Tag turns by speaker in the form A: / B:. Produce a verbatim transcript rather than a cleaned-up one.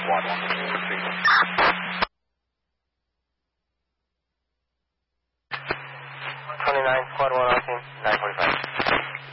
A: Squad one, proceed.
B: twenty-nine, Squad one, on team, nine forty-five.